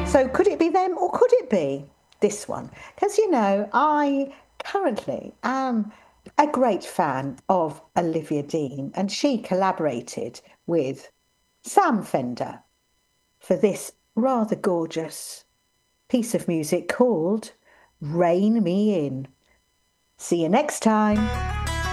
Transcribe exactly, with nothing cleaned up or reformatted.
So could it be them or could it be this one? Because, you know, I currently am a great fan of Olivia Dean, and she collaborated with Sam Fender for this rather gorgeous piece of music called Rain Me In. See you next time.